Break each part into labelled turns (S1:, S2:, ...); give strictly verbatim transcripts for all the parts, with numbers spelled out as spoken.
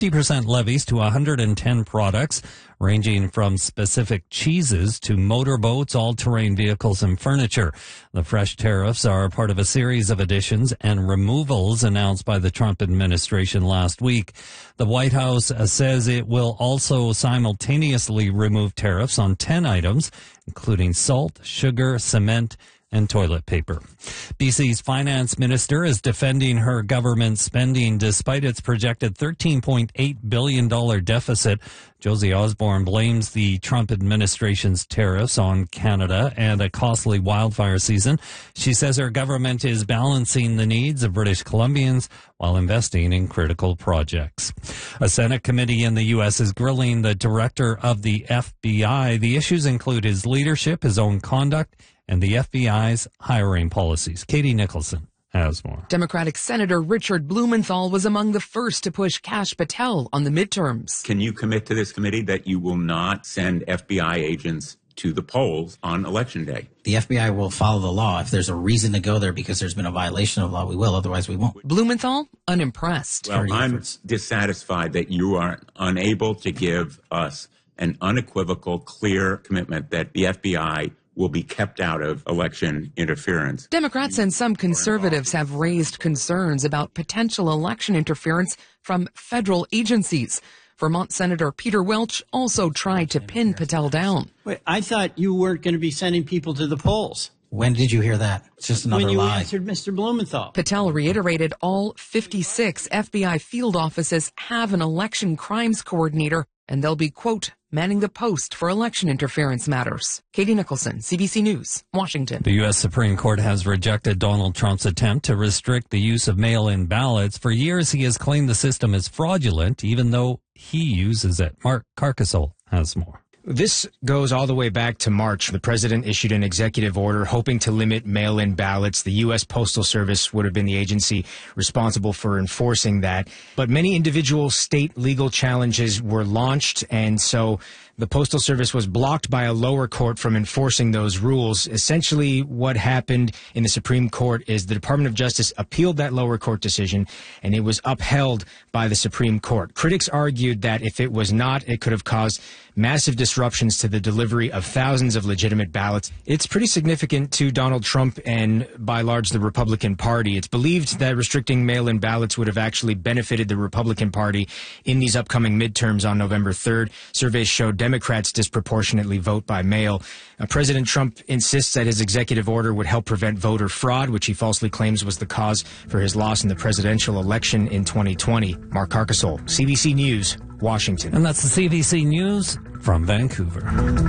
S1: fifty percent levies to one hundred ten products, ranging from specific cheeses to motorboats, all-terrain vehicles, and furniture. The fresh tariffs are part of a series of additions and removals announced by the Trump administration last week. The White House says it will also simultaneously remove tariffs on ten items, including salt, sugar, cement, and toilet paper. B C's finance minister is defending her government spending despite its projected thirteen point eight billion dollars deficit. Josie Osborne blames the Trump administration's tariffs on Canada and a costly wildfire season. She says her government is balancing the needs of British Columbians while investing in critical projects. A Senate committee in the U S is grilling the director of the F B I. The issues include his leadership, his own conduct, and the F B I's hiring policies. Katie Nicholson has more.
S2: Democratic Senator Richard Blumenthal was among the first to push Kash Patel on the midterms.
S3: Can you commit to this committee that you will not send F B I agents to the polls on Election Day?
S4: The F B I will follow the law. If there's a reason to go there because there's been a violation of law, we will. Otherwise, we won't.
S2: Blumenthal, unimpressed.
S3: Well, I'm dissatisfied that you are unable to give us an unequivocal, clear commitment that the F B I will be kept out of election interference.
S2: Democrats and some conservatives have raised concerns about potential election interference from federal agencies. Vermont Senator Peter Welch also tried to pin Patel down.
S5: Wait, I thought you weren't going to be sending people to the polls.
S4: When did you hear that? It's just another
S5: when you
S4: lie.
S5: answered Mister Blumenthal.
S2: Patel reiterated all fifty-six F B I field offices have an election crimes coordinator, and they'll be, quote, manning the post for election interference matters. Katie Nicholson, C B C News, Washington.
S1: The U S Supreme Court has rejected Donald Trump's attempt to restrict the use of mail-in ballots. For years, he has claimed the system is fraudulent, even though he uses it. Mark Carcasole has more.
S6: This goes all the way back to March. The president issued an executive order hoping to limit mail-in ballots. The U S Postal Service would have been the agency responsible for enforcing that. But many individual state legal challenges were launched, and so the Postal Service was blocked by a lower court from enforcing those rules. Essentially, what happened in the Supreme Court is the Department of Justice appealed that lower court decision, and it was upheld by the Supreme Court. Critics argued that if it was not, it could have caused massive disruptions to the delivery of thousands of legitimate ballots. It's pretty significant to Donald Trump and, by large, the Republican Party. It's believed that restricting mail-in ballots would have actually benefited the Republican Party in these upcoming midterms on November third. Surveys showed Democrats disproportionately vote by mail. Uh, President Trump insists that his executive order would help prevent voter fraud, which he falsely claims was the cause for his loss in the presidential election in twenty twenty. Mark Carcasole, C B C News, Washington.
S1: And that's the C B C News from Vancouver.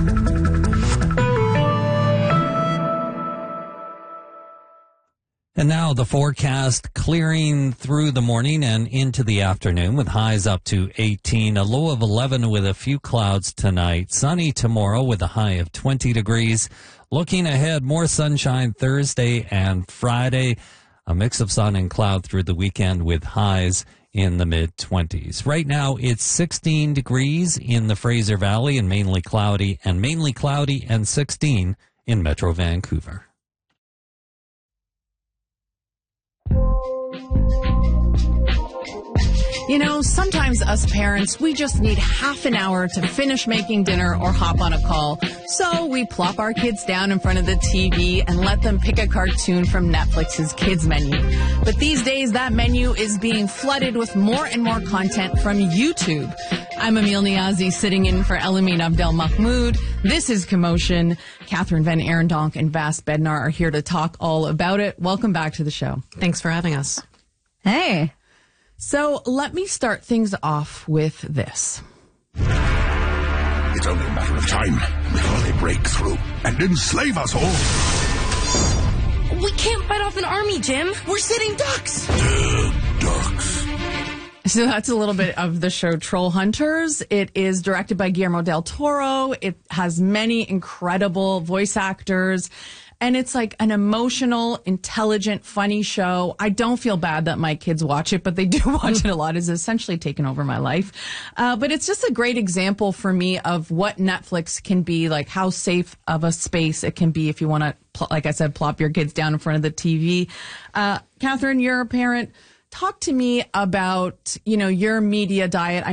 S1: And now the forecast, clearing through the morning and into the afternoon with highs up to eighteen, a low of eleven with a few clouds tonight. Sunny tomorrow with a high of twenty degrees. Looking ahead, more sunshine Thursday and Friday. A mix of sun and cloud through the weekend with highs in the mid-twenties. Right now, it's sixteen degrees in the Fraser Valley and mainly cloudy, and mainly cloudy and sixteen in Metro Vancouver.
S7: You know, sometimes us parents, we just need half an hour to finish making dinner or hop on a call. So we plop our kids down in front of the T V and let them pick a cartoon from Netflix's kids menu. But these days, that menu is being flooded with more and more content from YouTube. I'm Emil Niazi, sitting in for Elamin Abdel Mahmoud. This is Commotion. Catherine Van Arendonk and Vas Bednar are here to talk all about it. Welcome back to the show.
S8: Thanks for having us.
S7: Hey. So let me start things off with this.
S9: It's only a matter of time before they break through and enslave us all.
S8: We can't fight off an army, Jim. We're sitting ducks.
S9: Dead ducks.
S7: So that's a little bit of the show Troll Hunters. It is directed by Guillermo del Toro. It has many incredible voice actors. And it's like an emotional, intelligent, funny show. I don't feel bad that my kids watch it, but they do watch it a lot. It's essentially taken over my life. Uh, but it's just a great example for me of what Netflix can be, like how safe of a space it can be if you want to, like I said, plop your kids down in front of the T V. Uh, Catherine, you're a parent. talk to me about, you know, your media diet.